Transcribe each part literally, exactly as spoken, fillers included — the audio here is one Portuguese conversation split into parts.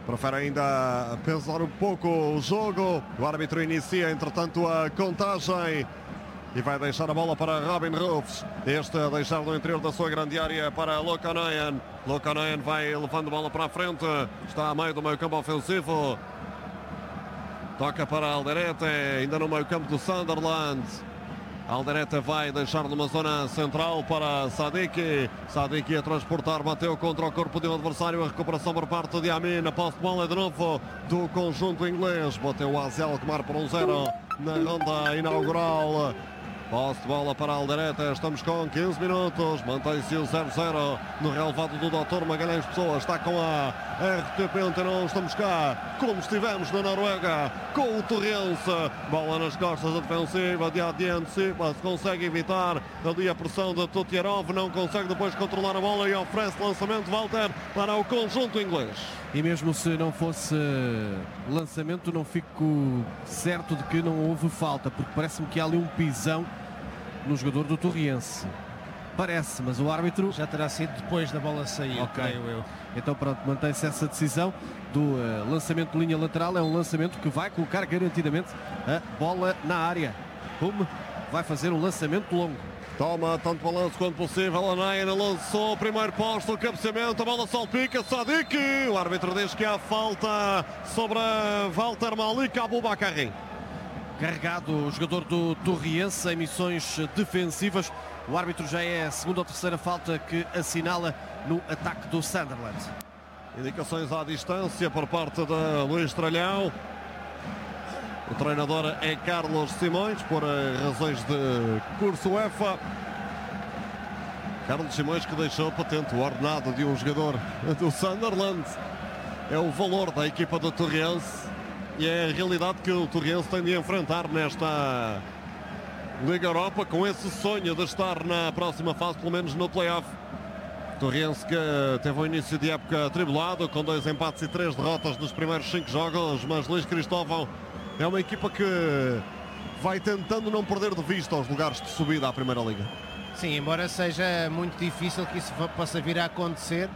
Prefere ainda pensar um pouco o jogo. O árbitro inicia, entretanto, a contagem e vai deixar a bola para Robin Ruffs. Este a deixar no interior da sua grande área para Lokanayan. Lokanayan vai levando a bola para a frente. Está a meio do meio campo ofensivo. Toca para Alderete, ainda no meio campo do Sunderland. Alderete vai deixar numa zona central para Sadiki. Sadiki a transportar, bateu contra o corpo de um adversário. A recuperação por parte de Amin. A posse de bola de novo do conjunto inglês. Bateu o Azel Alkmaar por um zero na ronda inaugural. Posse de bola para Alderete. Estamos com quinze minutos. Mantém-se o zero zero no relevado do doutor Magalhães Pessoa. Está com a R T P Antena. Estamos cá como estivemos na Noruega com o Torrense. Bola nas costas da defensiva de adiante. Se consegue evitar ali a pressão de Tutierov. Não consegue depois controlar a bola e oferece lançamento Walter para o conjunto inglês. E mesmo se não fosse lançamento, não fico certo de que não houve falta, porque parece-me que há ali um pisão no jogador do Torriense. Parece, mas o árbitro... Já terá sido depois da bola sair, Ok. creio eu. Então pronto, mantém-se essa decisão do uh, lançamento de linha lateral. É um lançamento que vai colocar garantidamente a bola na área. Como vai fazer um lançamento longo. Toma tanto balanço quanto possível. A Naina lançou o primeiro posto, o cabeceamento, a bola salpica. Sadiki. O árbitro diz que há falta sobre Walter Malik Aboubakari. Carregado o jogador do Torriense em missões defensivas. O árbitro já é a segunda ou terceira falta que assinala no ataque do Sunderland. Indicações à distância por parte de Luís Tralhão. O treinador é Carlos Simões, por razões de curso UEFA. Carlos Simões que deixou patente o ordenado de um jogador do Sunderland. É o valor da equipa do Torriense e é a realidade que o Torriense tem de enfrentar nesta Liga Europa, com esse sonho de estar na próxima fase, pelo menos no play-off. Torriense que teve um início de época atribulado, com dois empates e três derrotas nos primeiros cinco jogos, mas Luís Cristóvão é uma equipa que vai tentando não perder de vista os lugares de subida à Primeira Liga. Sim, embora seja muito difícil que isso possa vir a acontecer.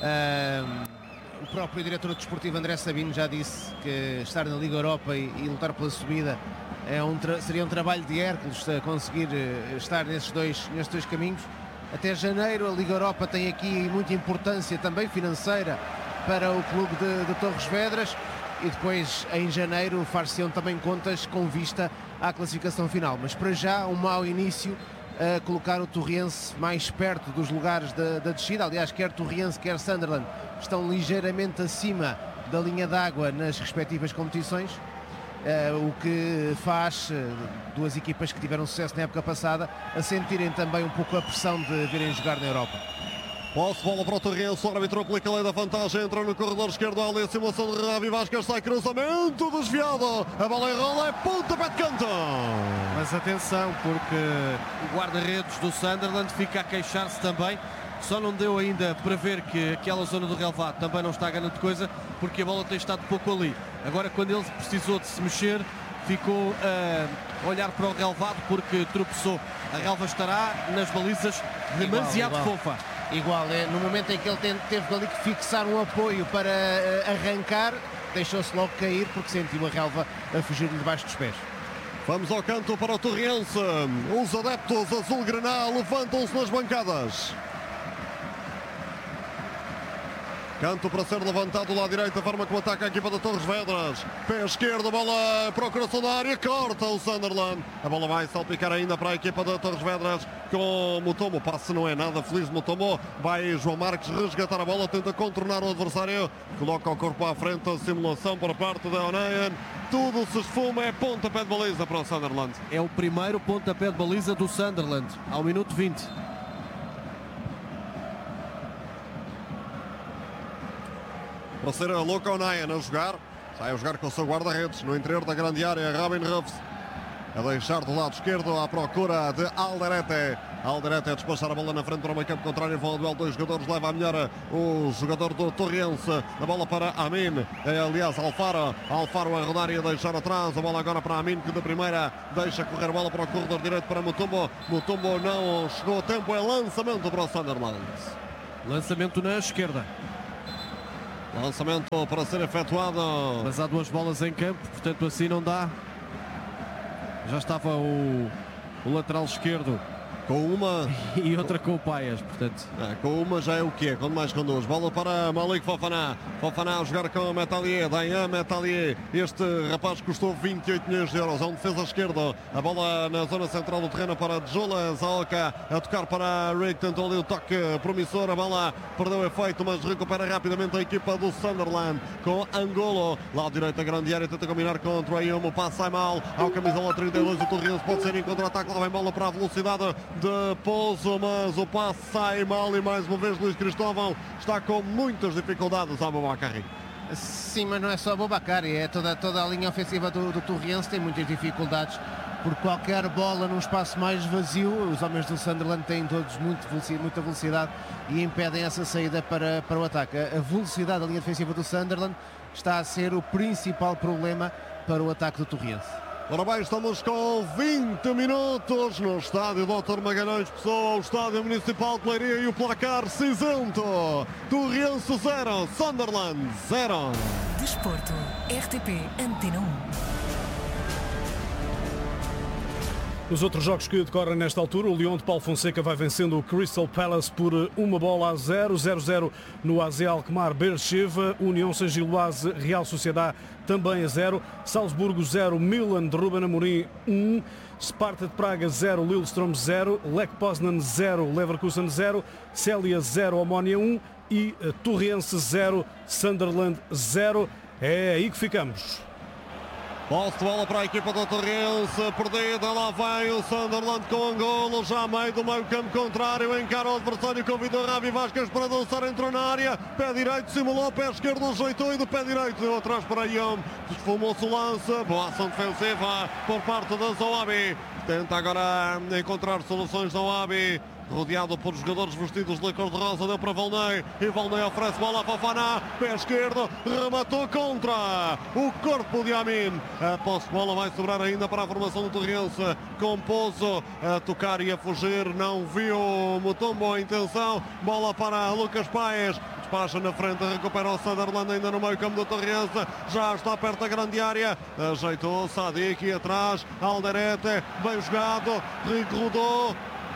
Uh, o próprio diretor desportivo André Sabino já disse que estar na Liga Europa e, e lutar pela subida é um seria um trabalho de Hércules a conseguir estar nesses dois, nesses dois caminhos. Até janeiro a Liga Europa tem aqui muita importância também financeira para o clube de, de Torres Vedras. E depois, em janeiro, far-se-ão também contas com vista à classificação final. Mas para já, um mau início a colocar o Torriense mais perto dos lugares da, da descida. Aliás, quer Torriense, quer Sunderland estão ligeiramente acima da linha d'água nas respectivas competições. Uh, o que faz uh, duas equipas que tiveram sucesso na época passada a sentirem também um pouco a pressão de virem jogar na Europa. Posse, bola para o Torrense, o árbitro aplica a lei da vantagem, entra no corredor esquerdo, ali a simulação de Ravi Vasquez, sai cruzamento desviado, a bola enrola, é pontapé de canto. Mas atenção, porque o guarda-redes do Sunderland fica a queixar-se também, só não deu ainda para ver que aquela zona do relvado também não está a grande coisa, porque a bola tem estado pouco ali. Agora, quando ele precisou de se mexer, ficou a olhar para o relvado porque tropeçou. A relva estará nas balizas demasiado igual, igual. fofa. Igual, é, no momento em que ele teve ali que fixar um apoio para uh, arrancar, deixou-se logo cair porque sentiu a relva a fugir-lhe debaixo dos pés. Vamos ao canto para o Torrense. Os adeptos azul-grená levantam-se nas bancadas. Canto para ser levantado lá à direita, a forma como ataca a equipa de Torres Vedras. Pé esquerdo, bola para o coração da área, corta o Sunderland. A bola vai salpicar ainda para a equipa de Torres Vedras com Mutombo. O passe não é nada feliz de Mutombo. Vai João Marques resgatar a bola, tenta contornar o adversário. Coloca o corpo à frente, a simulação por parte da Onayan. Tudo se esfuma, é pontapé de baliza para o Sunderland. É o primeiro pontapé de baliza do Sunderland, ao minuto vinte. Para ser a Luca Onayan a jogar, sai a jogar com o seu guarda-redes no interior da grande área, Robin Ruffs a deixar do lado esquerdo à procura de Alderete. Alderete a despachar a bola na frente para o meio campo contrário, vão ao duelo dois jogadores, leva a melhor o jogador do Torrense, a bola para Amin, é, aliás Alfaro, Alfaro a rodar e a deixar atrás, a bola agora para Amin que de primeira deixa correr a bola para o corredor direito para Mutombo. Mutombo não chegou a tempo, é lançamento para o Sunderland. Lançamento na esquerda. Lançamento para ser efetuado. Mas há duas bolas em campo, portanto assim não dá. Já estava o, o lateral esquerdo com uma e outra com o Paias, portanto. É, com uma já é o que é, quando mais com duas. Bola para Malik Fofana. Fofana a jogar com Metalier. Dayan Metalier. Este rapaz custou vinte e oito milhões de euros. É um defesa esquerdo. A bola na zona central do terreno para Jula Zaoka. A tocar para Rick. Tentou ali o toque promissor. A bola perdeu efeito, mas recupera rapidamente a equipa do Sunderland com Angolo. Lado direito, a grande área. Tenta combinar contra o Ayumo. Passa sai mal ao camisola trinta e dois. O Torrense pode ser em contra-ataque. Lá vem bola para a velocidade de Pouso, mas o passe sai mal e mais uma vez Luís Cristóvão está com muitas dificuldades a Boubakary. Sim, mas não é só Boubakary, é toda, toda a linha ofensiva do, do Torrense tem muitas dificuldades por qualquer bola num espaço mais vazio. Os homens do Sunderland têm todos muito velocidade, muita velocidade e impedem essa saída para, para o ataque. A velocidade da linha defensiva do Sunderland está a ser o principal problema para o ataque do Torrense. Ora bem, estamos com vinte minutos no estádio doutor Magalhães Pessoa, o estádio municipal de Leiria, e o placar cinzento. Torrense zero, Sunderland zero. Desporto, R T P Antena um. Os outros jogos que decorrem nesta altura, o Lyon de Paulo Fonseca vai vencendo o Crystal Palace por uma bola a zero, zero zero no A Z Alkmaar Beersheva, União Saint-Gilloise Real Sociedade também a zero, Salzburgo zero, Milan de Ruben Amorim um, Sparta de Praga zero, Lillestrøm zero, Lech Poznan zero, Leverkusen zero, Célia zero, Omonia um e Torrense zero, Sunderland zero. É aí que ficamos. Posse de bola para a equipa do Torrense, perdida, lá vai o Sunderland com Angolo, já a meio do meio campo contrário, encara o adversário, convidou Ravi Vazquez para dançar, entrou na área, pé direito, simulou, pé esquerdo, ajeitou e do pé direito deu atrás para Iom, desfumou-se o lance, boa ação defensiva por parte da Zaouabi, tenta agora encontrar soluções da Zaouabi. Rodeado por jogadores vestidos de cor de rosa, deu para Volney e Volney oferece bola a Fofana, pé esquerdo, rematou contra o corpo de Amin. A posse de bola vai sobrar ainda para a formação do Torrense, com Pouso a tocar e a fugir, não viu Mutombo a intenção, bola para Lucas Paes. Despacha na frente, recupera o Sunderland ainda no meio campo do Torrense, já está perto da grande área, ajeitou Sadik atrás, Alderete, bem jogado, Rico rodou.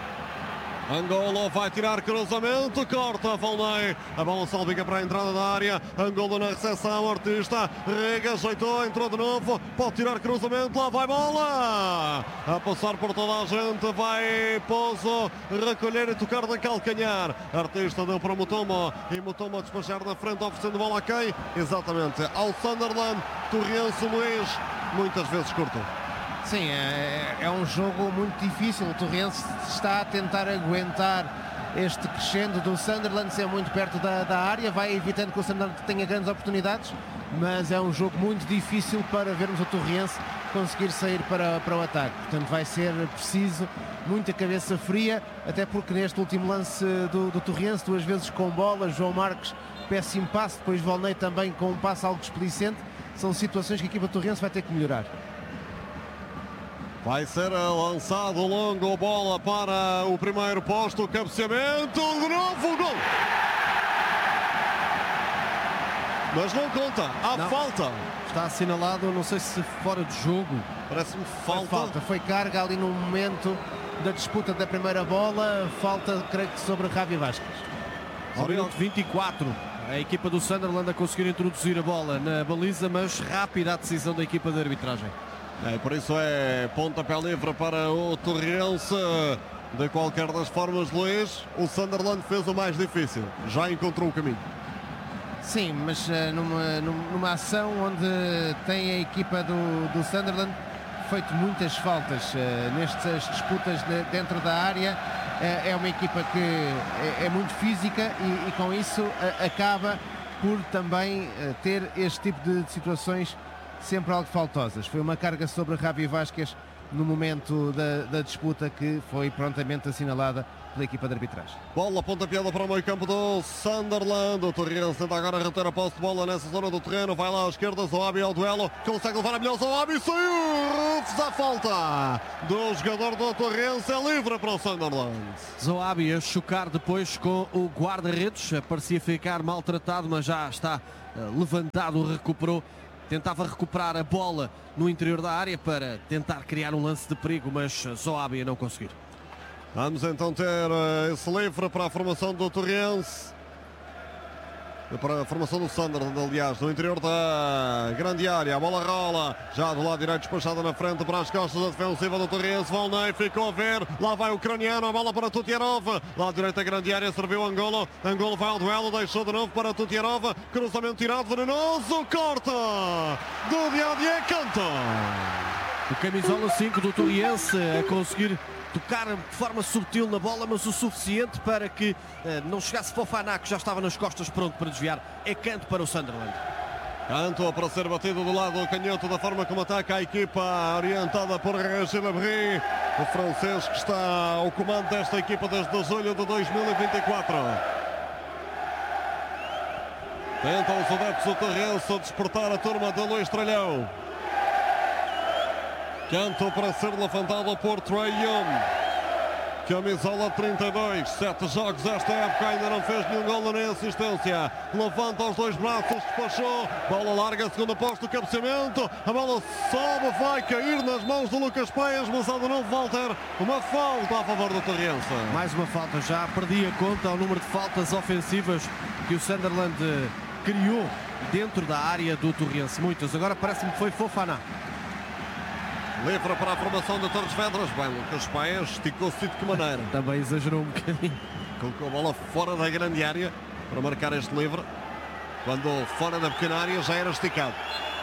Angolo vai tirar cruzamento, corta Volney, a bola salpica para a entrada da área, Angolo na recepção, Artista, Rega, ajeitou, entrou de novo, pode tirar cruzamento, lá vai bola, a passar por toda a gente, vai Pouso recolher e tocar de calcanhar, Artista deu para Mutombo, e Mutombo a despachar na frente, oferecendo bola a quem? Exatamente, ao Sunderland. Torrense Luís, muitas vezes curto. Sim, é, é um jogo muito difícil. O Torrense está a tentar aguentar este crescendo do Sunderland, ser muito perto da, da área, vai evitando que o Sunderland tenha grandes oportunidades, mas é um jogo muito difícil para vermos o Torrense conseguir sair para, para o ataque. Portanto, vai ser preciso muita cabeça fria, até porque neste último lance do, do Torrense, duas vezes com bola, João Marques, péssimo passe, depois Volney também com um passe algo displicente. São situações que a equipa do Torrense vai ter que melhorar. Vai ser lançado longo, bola para o primeiro posto, cabeceamento, de novo, gol! Mas não conta, há Não. falta. Está assinalado, não sei se fora de jogo. Parece-me Foi falta. falta, foi carga ali no momento da disputa da primeira bola, falta, creio que sobre Ravi Vazquez. Ao minuto vinte e quatro, a equipa do Sunderland a conseguir introduzir a bola na baliza, mas rápida a decisão da equipa de arbitragem. É, por isso é pontapé livre para o Torrense. De qualquer das formas, Luís, o Sunderland fez o mais difícil. Já encontrou o caminho. Sim, mas uh, numa, numa ação onde tem a equipa do, do Sunderland feito muitas faltas uh, nestas disputas de, dentro da área. Uh, é uma equipa que é, é muito física e, e com isso uh, acaba por também uh, ter este tipo de, de situações sempre algo faltosas. Foi uma carga sobre Ravi Vazquez no momento da, da disputa que foi prontamente assinalada pela equipa de arbitragem. Bola pontapeada para o meio campo do Sunderland. O Torriense tenta agora reter a posse de bola nessa zona do terreno. Vai lá à esquerda, Zoabi ao duelo. Consegue levar a melhor, Zoabi saiu. Rufus à falta do jogador do Torriense. É livre para o Sunderland. Zoabi a chocar depois com o guarda-redes. Parecia ficar maltratado, mas já está uh, levantado, recuperou. Tentava recuperar a bola no interior da área para tentar criar um lance de perigo, mas Zoabi a não conseguir. Vamos então ter uh, esse livre para a formação do Torriense. Para a formação do Sunderland, aliás, no interior da grande área. A bola rola, já do lado direito despachada na frente para as costas da defensiva do Torriense. Volney ficou a ver, lá vai o ucraniano, a bola para Tutierov. Lado direito da grande área, serviu Angolo. Angolo vai ao duelo, deixou de novo para Tutierov. Cruzamento tirado, venenoso, corta do Diadier, canta. O camisola cinco do Torriense a conseguir tocar de forma subtil na bola, mas o suficiente para que eh, não chegasse Fofana, que já estava nas costas pronto para desviar. É canto para o Sunderland. Canto para ser batido do lado do canhoto, da forma como ataca a equipa orientada por Régis Labrie, o francês que está ao comando desta equipa desde julho de dois mil e vinte e quatro. Tentam os adeptos do Torriense despertar a turma de Luís Tralhão. Canto para ser levantado por Trae Young. Camisola trinta e dois, sete jogos esta época, ainda não fez nenhum gol nem assistência. Levanta os dois braços, despachou. Bola larga, segundo posto, cabeceamento. A bola sobe, vai cair nas mãos do Lucas Paias, mas há de novo, Walter, uma falta a favor do Torriense. Mais uma falta, já perdi a conta ao número de faltas ofensivas que o Sunderland criou dentro da área do Torriense. Muitas, agora parece-me que foi Fofana. Livre para a formação de Torres Vedras. Bem, Lucas Paias esticou-se de que maneira? Também exagerou um bocadinho. Colocou a bola fora da grande área para marcar este livre. Quando fora da pequena área já era esticado.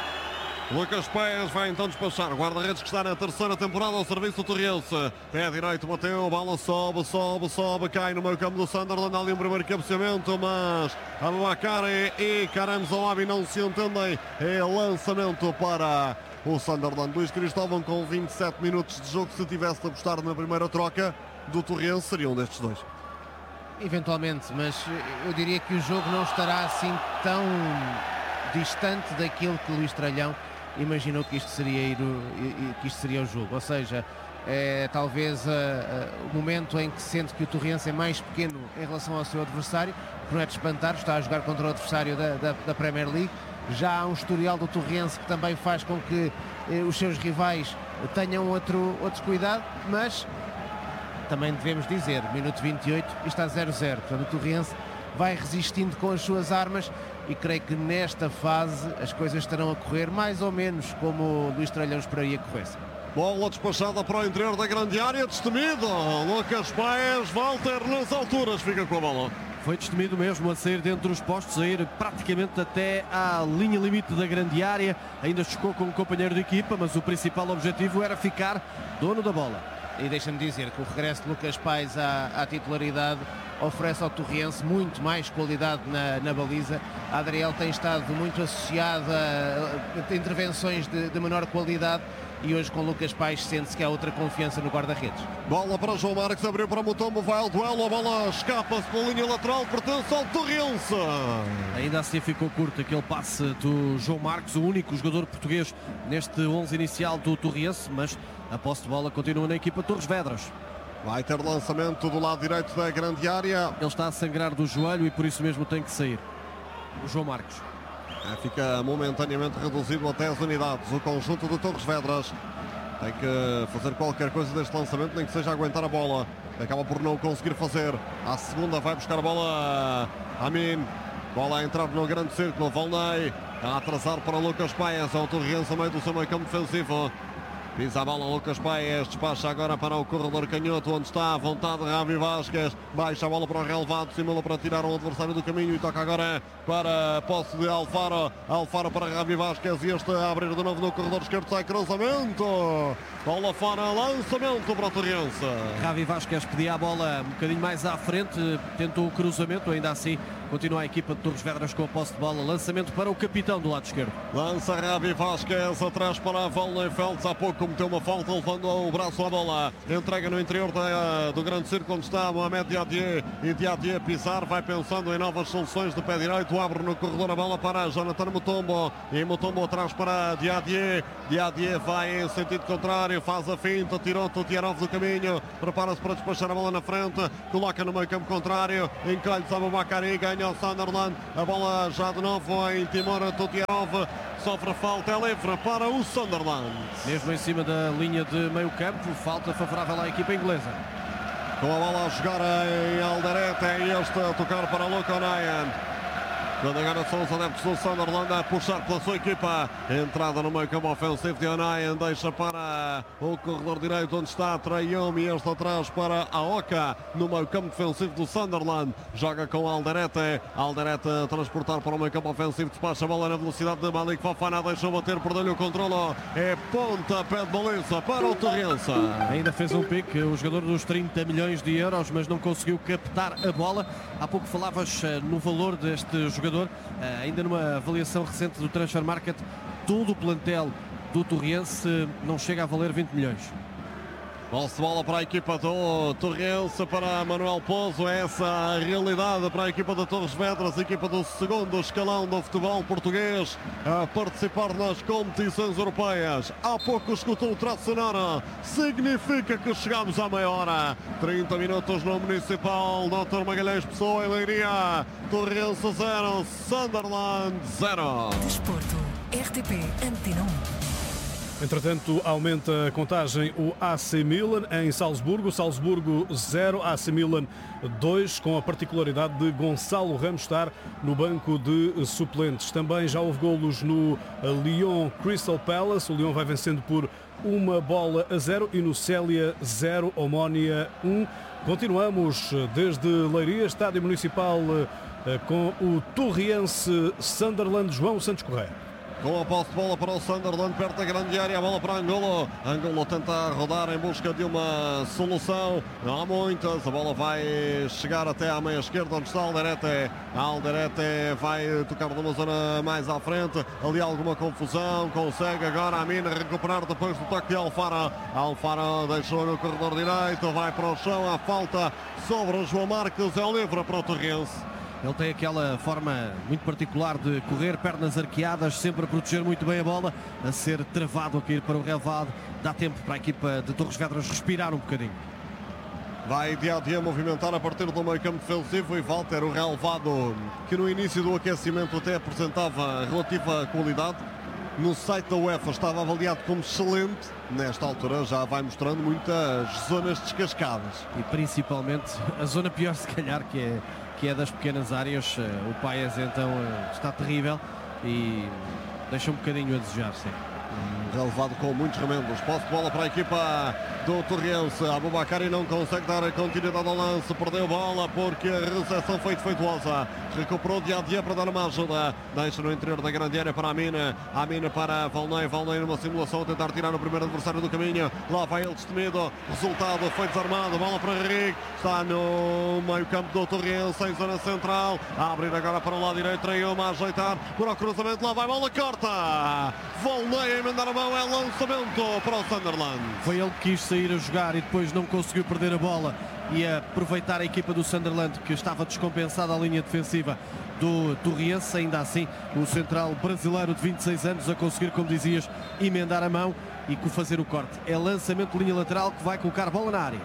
Lucas Paias vai então despachar. Guarda-redes que está na terceira temporada ao serviço do Torriense. Pé direito, bateu, a bola sobe, sobe, sobe, cai no meio campo do Sunderland. Ali um primeiro cabeceamento, mas Abubakar e Karam Zoabi não se entendem. É lançamento para o Sunderland. Luís Cristóvão com vinte e sete minutos de jogo. Se tivesse de apostar na primeira troca do Torriense, seria um destes dois. Eventualmente, mas eu diria que o jogo não estará assim tão distante daquilo que Luís Tralhão imaginou que isto seria, ir, que isto seria o jogo. Ou seja, é talvez uh, uh, o momento em que se sente que o Torriense é mais pequeno em relação ao seu adversário, que não é de espantar, está a jogar contra o adversário da, da, da Premier League. Já há um historial do Torriense que também faz com que eh, os seus rivais tenham outro, outro cuidado, mas também devemos dizer, minuto vinte e oito, está zero a zero. Portanto, o Torriense vai resistindo com as suas armas e creio que nesta fase as coisas estarão a correr mais ou menos como o Luís Tralhão esperaria que corresse. Bola despachada para o interior da grande área, destemido. Lucas Paias, Walter nas alturas, fica com a bola. Foi destemido mesmo a sair dentro dos postos, a ir praticamente até à linha limite da grande área. Ainda chocou com um companheiro de equipa, mas o principal objetivo era ficar dono da bola. E deixa-me dizer que o regresso de Lucas Paias à, à titularidade oferece ao Torriense muito mais qualidade na, na baliza. A Adriel tem estado muito associada a, a intervenções de, de menor qualidade e hoje com Lucas Paias sente-se que há outra confiança no guarda-redes. Bola para João Marques, abriu para Mutombo, vai ao duelo, a bola escapa-se pela linha lateral, pertence ao Torriense. Ainda assim ficou curto aquele passe do João Marques, o único jogador português neste onze inicial do Torriense, mas a posse de bola continua na equipa Torres Vedras. Vai ter lançamento do lado direito da grande área. Ele está a sangrar do joelho e por isso mesmo tem que sair. O João Marques. Fica momentaneamente reduzido até as unidades. O conjunto de Torres Vedras tem que fazer qualquer coisa deste lançamento, nem que seja aguentar a bola. Acaba por não conseguir fazer. À segunda vai buscar a bola Amin. Bola a entrar no grande círculo. Volney a atrasar para Lucas Paias. É o Torriense a meio do seu meio campo defensivo. Pisa a bola Lucas Paias, despacha agora para o corredor canhoto, onde está à vontade Ravi Vasquez, baixa a bola para o relevado, simula para tirar um adversário do caminho e toca agora para a posse de Alfaro, Alfaro para Ravi Vasquez e este a abrir de novo no corredor esquerdo, sai cruzamento, bola fora, lançamento para o Torriense. Ravi Vasquez pedia a bola um bocadinho mais à frente, tentou o cruzamento, ainda assim Continua a equipa de Torres Vedras com a posse de bola. Lançamento para o capitão do lado esquerdo. Lança Rabi Vasquez atrás para Volney Feltz. Há pouco cometeu uma falta, levando o braço à bola. Entrega no interior da, do grande círculo onde está Mohamed Diadier. E Diadier pisar, vai pensando em novas soluções de pé direito. Abre no corredor a bola para Jonathan Mutombo. E Mutombo atrás para Diadier. Diadier vai em sentido contrário, faz a finta, tirou Tutiarov do caminho. Prepara-se para despachar a bola na frente. Coloca no meio campo contrário. Encolhe-se a Bobacari, ganha o Sunderland. A bola já de novo em Timor Tutiarov. Sofre falta, é livre para o Sunderland. Mesmo em cima da linha de meio campo, falta favorável à equipa inglesa. Com a bola a jogar em Alderete, é este a tocar para Luke O'Nien. Quando agora são os adeptos do Sunderland a puxar pela sua equipa. Entrada no meio campo ofensivo de O'Nien, deixa para o corredor direito onde está Traiomi, este atrás para a Oca no meio campo defensivo do Sunderland. Joga com Alderete, Alderete a transportar para o meio campo ofensivo, despacha a bola na velocidade de Malik Fofana, deixou bater, perdeu-lhe o controle. É ponta, pé de baliza para o Torrença. Ainda fez um pique, o jogador dos trinta milhões de euros, mas não conseguiu captar a bola. Há pouco falavas no valor deste jogador. Ainda numa avaliação recente do Transfer Market, todo o plantel do Torrense não chega a valer vinte milhões. Posse de bola para a equipa do Torrense, para Manuel Pouso. É essa a realidade para a equipa da Torres Vedras, a equipa do segundo escalão do futebol português, a participar nas competições europeias. Há pouco escutou o traço sonoro, significa que chegamos à meia hora. trinta minutos no Municipal, doutor Magalhães Pessoa em Leiria. Torrense zero, Sunderland zero. Desporto, R T P Antena um. Entretanto, aumenta a contagem o A C Milan em Salzburgo. Salzburgo zero, A C Milan dois, com a particularidade de Gonçalo Ramos estar no banco de suplentes. Também já houve golos no Lyon Crystal Palace. O Lyon vai vencendo por uma bola a zero e no Célia zero, Omónia um. Continuamos desde Leiria, Estádio Municipal, com o Torriense Sunderland. João Santos Correia. Com a posse de bola para o Sunderland, perto da grande área, a bola para Angolo. Angolo tenta rodar em busca de uma solução. Não há muitas, a bola vai chegar até à meia esquerda, onde está Alderete. Alderete vai tocar numa zona mais à frente. Ali há alguma confusão, consegue agora a Mina recuperar depois do toque de Alfaro. Alfaro deixou no corredor direito, vai para o chão, a falta sobre o João Marques, é o livre para o Torrense. Ele tem aquela forma muito particular de correr, pernas arqueadas, sempre a proteger muito bem a bola, a ser travado a cair para o relvado. Dá tempo para a equipa de Torres Vedras respirar um bocadinho. Vai Diadier a movimentar a partir do meio campo defensivo e Walter, o relvado, que no início do aquecimento até apresentava relativa qualidade. No site da UEFA estava avaliado como excelente. Nesta altura já vai mostrando muitas zonas descascadas. E principalmente a zona pior, se calhar, que é... que é das pequenas áreas. O Paes então está terrível e deixa um bocadinho a desejar, sim. Relevado com muitos remendos. Posse de bola para a equipa do Torrense. Abubakari não consegue dar continuidade ao lance. Perdeu bola porque a recepção foi defeituosa. Recuperou Diadier para dar uma ajuda. Deixa no interior da grande área para a Mina. A Mina para Volney. Volney numa simulação a tentar tirar o primeiro adversário do caminho. Lá vai ele destemido. Resultado foi desarmado. Bola para Henrique. Está no meio campo do Torrense em zona central. A abrir agora para o lado direito. Traiomi a ajeitar para o cruzamento. Lá vai bola, corta. Volney a emendar a mão. É lançamento para o Sunderland. Foi ele que quis sair a jogar e depois não conseguiu perder a bola e aproveitar a equipa do Sunderland, que estava descompensada a linha defensiva do Torriense. Ainda assim, o central brasileiro de vinte e seis anos a conseguir, como dizias, emendar a mão e fazer o corte. É lançamento de linha lateral que vai colocar a bola na área.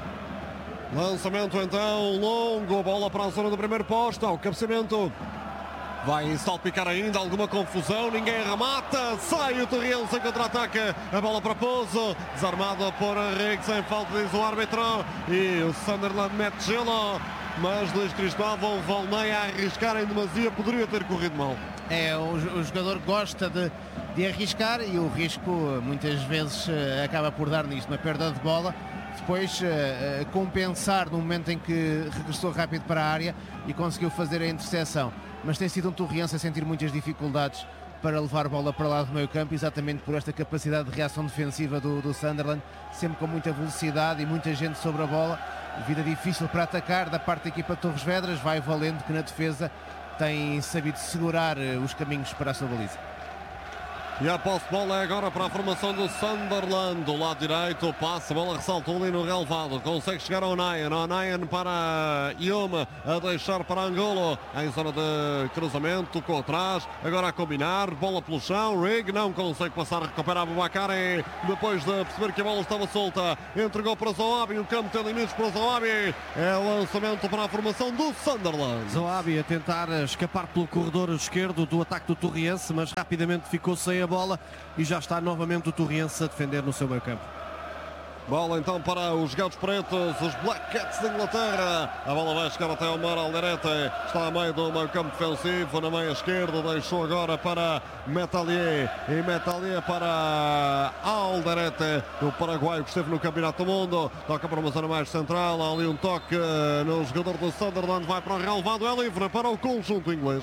Lançamento então longo, bola para a zona do primeiro posto, ao cabeceamento. Vai salpicar ainda, alguma confusão, ninguém remata, sai o Torrense em contra-ataque, a bola para Pouso, desarmado por Henrique, sem falta, diz o árbitro, e o Sunderland mete gelo, mas Luís Cristóvão, Volney a arriscar em demasia, poderia ter corrido mal. É, o, o jogador gosta de, de arriscar e o risco muitas vezes acaba por dar nisto, uma perda de bola. Depois uh, compensar no momento em que regressou rápido para a área e conseguiu fazer a interseção. Mas tem sido um Torriense a sentir muitas dificuldades para levar a bola para lá do meio campo, exatamente por esta capacidade de reação defensiva do, do Sunderland, sempre com muita velocidade e muita gente sobre a bola, vida difícil para atacar da parte da equipa de Torres Vedras, vai valendo que na defesa tem sabido segurar os caminhos para a sua baliza. E a posse de bola é agora para a formação do Sunderland. Do lado direito, passa, a bola ressaltou ali no relvado. Consegue chegar ao Nayan. O Nayan para Yuma, a deixar para Angolo. Em zona de cruzamento, tocou atrás. Agora a combinar, bola pelo chão. Rig não consegue passar, recupera Aboubakari. Depois de perceber que a bola estava solta, entregou para Zahabi. O campo tem limites para Zahabi. É lançamento para a formação do Sunderland. Zahabi a tentar escapar pelo corredor esquerdo do ataque do Torriense, mas rapidamente ficou sem a bola e já está novamente o Torriense a defender no seu meio campo. Bola então para os gatos pretos, os Black Cats de Inglaterra. A bola vai chegar até ao Mar Alderete. Está a meio do meio campo defensivo, na meia esquerda. Deixou agora para Metalier. E Metalier para Alderete, o paraguaio que esteve no Campeonato do Mundo. Toca para uma zona mais central. Há ali um toque no jogador do Sunderland. Vai para o relvado. É livre para o conjunto inglês.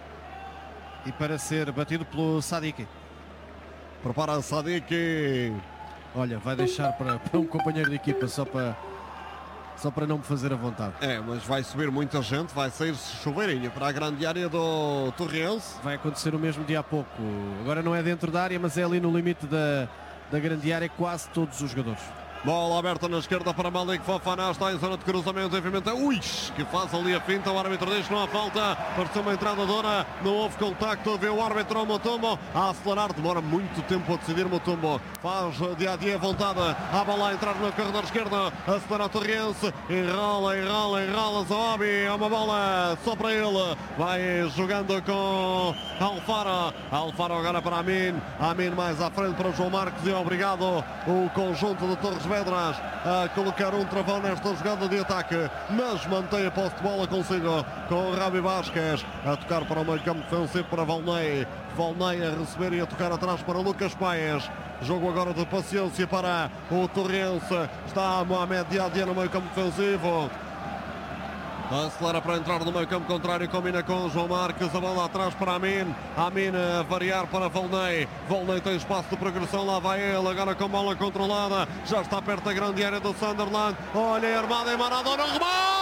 E para ser batido pelo Sadiq. Prepara Sadiq. Olha, vai deixar para, para um companheiro de equipa só para, só para não me fazer a vontade. É, mas vai subir muita gente, vai sair chuveirinho para a grande área do Torriense. Vai acontecer o mesmo dia a pouco. Agora não é dentro da área, mas é ali no limite da, da grande área, quase todos os jogadores. Bola aberta na esquerda para Malik Fofana, está em zona de cruzamento, enviamento, ui, que faz ali a finta, o árbitro diz que não há falta, pareceu uma entrada dura, não houve contacto, vê o árbitro Mutombo a acelerar, demora muito tempo a decidir Mutombo, faz dia a dia a vontade, a bola a entrar no corredor esquerdo, acelera a Torriense, enrola, enrola, enrola, Zahabi, é uma bola só para ele, vai jogando com Alfaro, Alfaro agora para Amin, Amin mais à frente para João Marcos e obrigado o conjunto de Torres Vedras a colocar um travão nesta jogada de ataque, mas mantém a posse de bola consigo com o Rabi Vasquez a tocar para o meio campo defensivo para Volney, Volney a receber e a tocar atrás para Lucas Paes. Jogo agora de paciência para o Torriense, está Mohamed Diadia no meio campo defensivo. Acelera para entrar no meio campo contrário, combina com João Marques, a bola atrás para Amin, Amin a variar para Volney, Volney tem espaço de progressão, lá vai ele, agora com bola controlada, já está perto da grande área do Sunderland, olha armada em Maradona, remate!